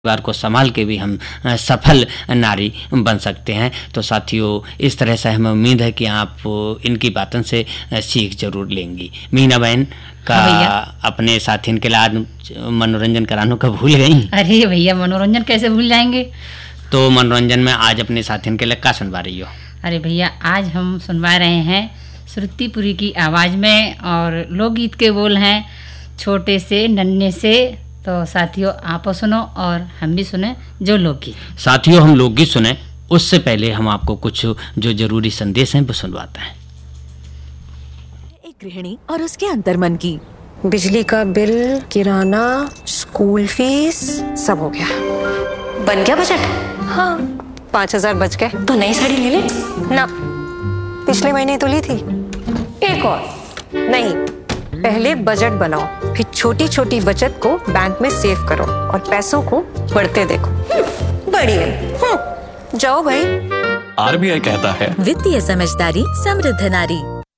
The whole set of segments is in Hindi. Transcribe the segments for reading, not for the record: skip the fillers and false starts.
परिवार को संभाल के भी हम सफल नारी बन सकते हैं। तो साथियों, इस तरह से हमें उम्मीद है कि आप इनकी बातों से सीख जरूर लेंगी। मीना बहन का अपने साथियों के लिए आज मनोरंजन कराने का भूल गई। अरे भैया, मनोरंजन कैसे भूल जाएंगे। तो मनोरंजन में आज अपने साथियों के लिए क्या सुनवा रही हो? अरे भैया, आज हम सुनवा रहे हैं श्रुतिपुरी की आवाज़ में, और लोकगीत के बोल हैं छोटे से नन्हे से। तो साथियों, आप सुनो और हम भी सुने जो लोकगीत। साथियों, हम लोकगीत सुने उससे पहले हम आपको कुछ जो जरूरी संदेश हैं वो सुनवाते हैं। एक गृहिणी और उसके अंतर्मन की बिजली का बिल, किराना, स्कूल फीस सब हो गया। बन गया बजट? हाँ, 5,000 बच गए। तो नई साड़ी ले ले ना, पिछले महीने तो ली थी। एक और नहीं, पहले बजट बनाओ, फिर छोटी छोटी बचत को बैंक में सेव करो और पैसों को बढ़ते देखो। बढ़िया। जाओ भाई। आरबीआई कहता है, वित्तीय समझदारी समृद्ध नारी।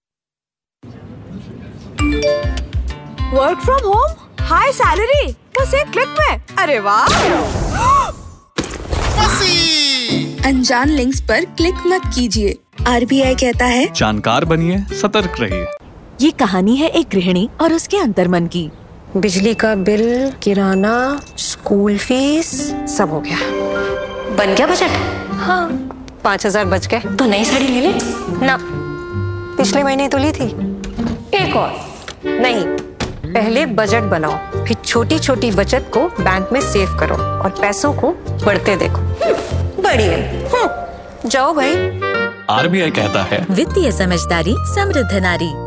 Work from home, high salary, बस एक क्लिक में। अरे वाह। अनजान लिंक्स पर क्लिक मत कीजिए। आरबीआई कहता है, जानकार बनिए, सतर्क रहिए। ये कहानी है एक गृहिणी और उसके अंतर्मन की। बिजली का बिल, किराना, स्कूल फीस सब हो गया। बन गया बजट? हाँ, 5,000 बच गए। तो नई साड़ी ले ले ना, पिछले महीने तो ली थी। एक और नहीं, पहले बजट बनाओ, फिर छोटी छोटी बचत को बैंक में सेव करो और पैसों को बढ़ते देखो। बढ़िया। जाओ भाई। आरबीआई कहता है, वित्तीय समझदारी समृद्ध नारी।